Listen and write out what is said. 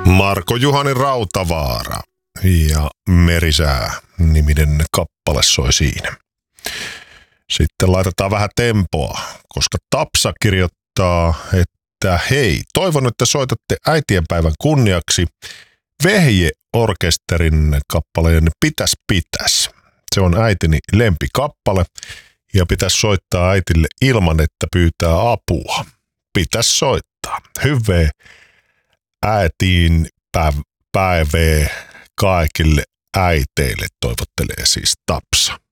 Marko Juhani Rautavaara ja Merisää-niminen kappale soi siinä. Sitten laitetaan vähän tempoa, koska Tapsa kirjoittaa, että hei, toivon, että soitatte äitienpäivän kunniaksi Vehje-orkesterin kappaleen Pitäs. Se on äitini lempikappale ja pitäisi soittaa äitille ilman, että pyytää apua. Pitäisi soittaa. Hyvää äitiin päivää kaikille äiteille, toivottelee siis Tapsa.